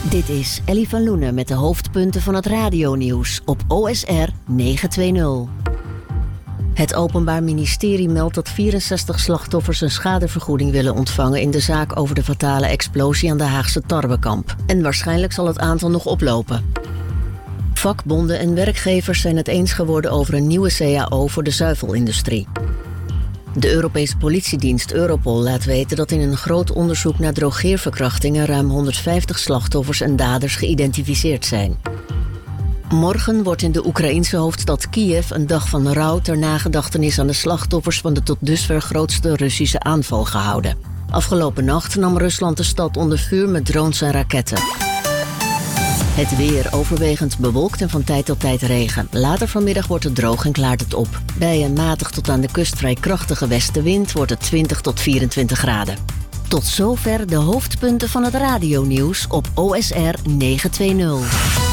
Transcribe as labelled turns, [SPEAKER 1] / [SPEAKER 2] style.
[SPEAKER 1] Dit is Ellie van Loenen met de hoofdpunten van het radionieuws op OSR 920. Het Openbaar Ministerie meldt dat 64 slachtoffers een schadevergoeding willen ontvangen in de zaak over de fatale explosie aan de Haagse Tarwekamp. En waarschijnlijk zal het aantal nog oplopen. Vakbonden en werkgevers zijn het eens geworden over een nieuwe CAO voor de zuivelindustrie. De Europese politiedienst Europol laat weten dat in een groot onderzoek naar drogeerverkrachtingen ruim 150 slachtoffers en daders geïdentificeerd zijn. Morgen wordt in de Oekraïense hoofdstad Kiev een dag van rouw ter nagedachtenis aan de slachtoffers van de tot dusver grootste Russische aanval gehouden. Afgelopen nacht nam Rusland de stad onder vuur met drones en raketten. Het weer overwegend bewolkt en van tijd tot tijd regen. Later vanmiddag wordt het droog en klaart het op. Bij een matig tot aan de kust vrij krachtige westenwind wordt het 20 tot 24 graden. Tot zover de hoofdpunten van het radionieuws op OSR 920.